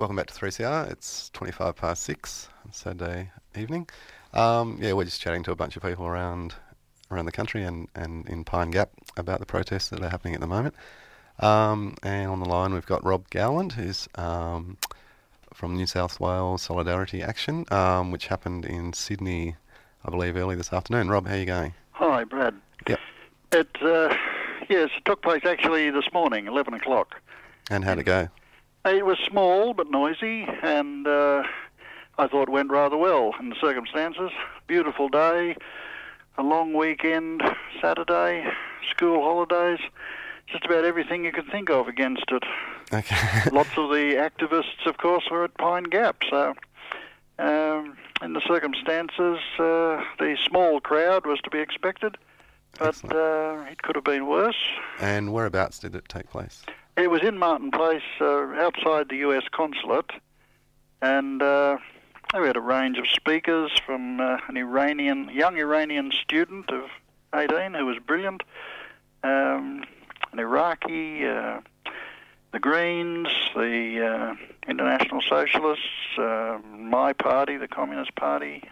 welcome back to 3CR. It's 25 past 6 on Saturday evening. We're just chatting to a bunch of people around the country and in Pine Gap about the protests that are happening at the moment. And on the line we've got Rob Gowland, who's from New South Wales Solidarity Action, which happened in Sydney, I believe, early this afternoon. Rob, how are you going? Hi, Brad. Yep. It took place actually this morning, 11 o'clock. And how'd it go? It was small but noisy, and I thought it went rather well in the circumstances. Beautiful day, a long weekend, Saturday, school holidays, just about everything you could think of against it. Okay. Lots of the activists, of course, were at Pine Gap, so in the circumstances, the small crowd was to be expected, but it could have been worse. And whereabouts did it take place? It was in Martin Place, outside the US consulate, and we had a range of speakers from young Iranian student of 18 who was brilliant, an Iraqi, the Greens, the International Socialists, my party, the Communist Party,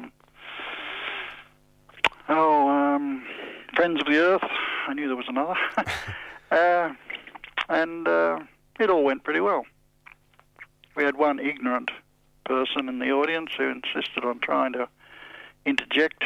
Friends of the Earth, I knew there was another, and it all went pretty well. We had one ignorant person in the audience who insisted on trying to interject,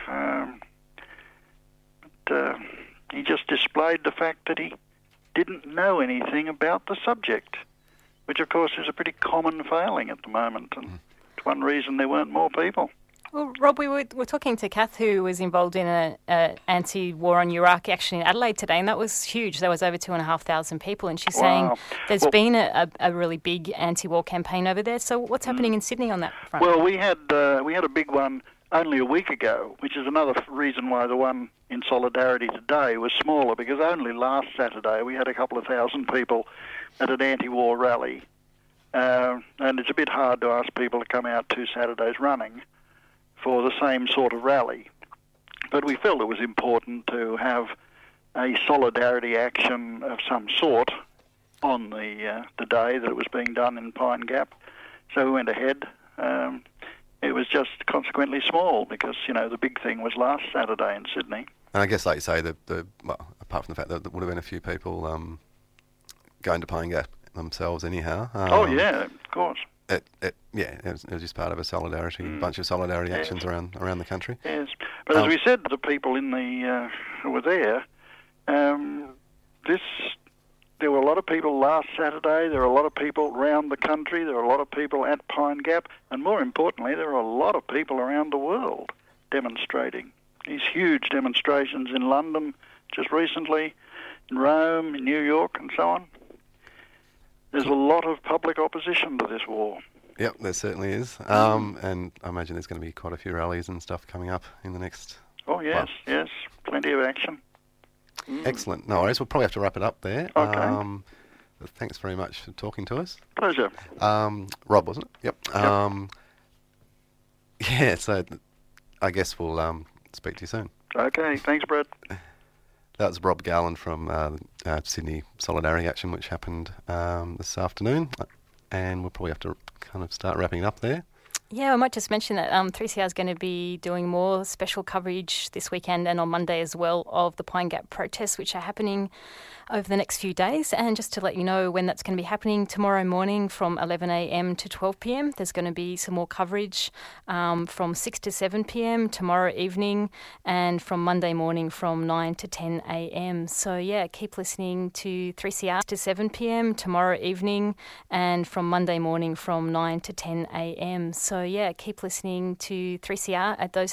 but he just displayed the fact that he didn't know anything about the subject, which of course is a pretty common failing at the moment, and it's one reason there weren't more people. Well, Rob, we were talking to Kath, who was involved in an anti-war on Iraq action in Adelaide today, and that was huge. There was over 2,500 people, and she's saying there's been a really big anti-war campaign over there. So what's happening in Sydney on that front? Well, we had a big one only a week ago, which is another reason why the one in Solidarity today was smaller, because only last Saturday we had a couple of thousand people at an anti-war rally, and it's a bit hard to ask people to come out 2 Saturdays running for the same sort of rally. But we felt it was important to have a solidarity action of some sort on the day that it was being done in Pine Gap. So we went ahead. It was just consequently small because, the big thing was last Saturday in Sydney. And I guess, like you say, apart from the fact that there would have been a few people going to Pine Gap themselves anyhow. Of course. It was just part of a solidarity, bunch of solidarity actions around the country. Yes, but as we said to the people in the who were there, there were a lot of people last Saturday. There were a lot of people around the country. There were a lot of people at Pine Gap, and more importantly, there were a lot of people around the world demonstrating. These huge demonstrations in London just recently, in Rome, in New York, and so on. There's a lot of public opposition to this war. Yep, there certainly is. And I imagine there's going to be quite a few rallies and stuff coming up in the next... Oh, yes, plenty of action. Excellent. No worries, we'll probably have to wrap it up there. Okay. Thanks very much for talking to us. Pleasure. Rob, wasn't it? Yep. So I guess we'll speak to you soon. Okay, thanks, Brett. That was Rob Garland from Sydney Solidarity Action, which happened this afternoon. And we'll probably have to kind of start wrapping it up there. Yeah, I might just mention that 3CR is going to be doing more special coverage this weekend and on Monday as well of the Pine Gap protests, which are happening over the next few days. And just to let you know when that's going to be happening, tomorrow morning from 11 a.m. to 12 p.m, there's going to be some more coverage from 6 to 7 p.m, tomorrow evening, and from Monday morning from 9 to 10 a.m. So, keep listening to 3CR to 7 p.m, tomorrow evening, and from Monday morning from 9 to 10 a.m. So, keep listening to 3CR at those